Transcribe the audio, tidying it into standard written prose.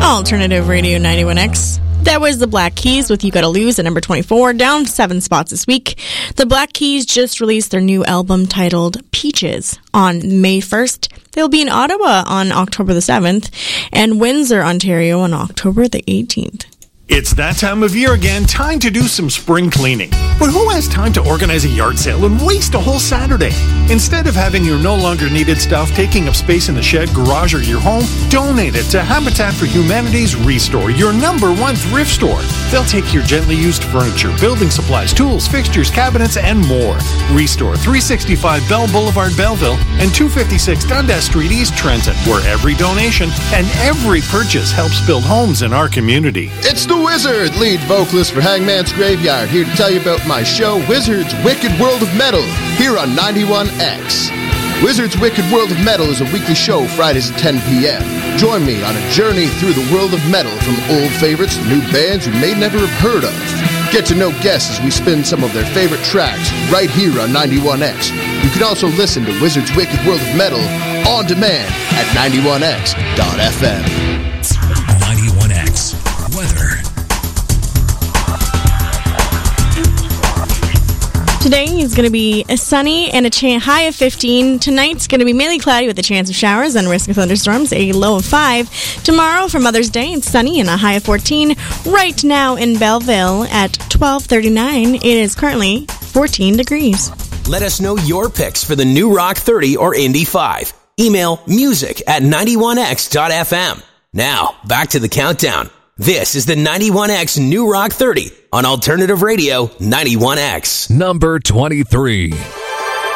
Alternative Radio 91X. That was the Black Keys with You Gotta Lose at number 24, down 7 spots this week. The Black Keys just released their new album titled Peaches on May 1st. They'll be in Ottawa on October the 7th and Windsor, Ontario on October the 18th. It's that time of year again, time to do some spring cleaning. But who has time to organize a yard sale and waste a whole Saturday? Instead of having your no longer needed stuff taking up space in the shed, garage, or your home, donate it to Habitat for Humanity's Restore, your #1 thrift store. They'll take your gently used furniture, building supplies, tools, fixtures, cabinets, and more. Restore, 365 Bell Boulevard, Belleville, and 256 Dundas Street, East Trenton, where every donation and every purchase helps build homes in our community. It's the Wizard, lead vocalist for Hangman's Graveyard, here to tell you about my show, Wizard's Wicked World of Metal, here on 91X. Wizard's Wicked World of Metal is a weekly show, Fridays at 10 p.m. Join me on a journey through the world of metal, from old favorites to new bands you may never have heard of. Get to know guests as we spin some of their favorite tracks right here on 91X. You can also listen to Wizard's Wicked World of Metal on demand at 91x.fm. 91X Weather. Today is going to be sunny and a high of 15. Tonight's going to be mainly cloudy with a chance of showers and risk of thunderstorms, a low of 5. Tomorrow for Mother's Day, it's sunny and a high of 14. Right now in Belleville at 12:39, it is currently 14 degrees. Let us know your picks for the New Rock 30 or Indy 5. Email music@91x.fm. Now, back to the countdown. This is the 91X New Rock 30 on Alternative Radio 91X. Number 23.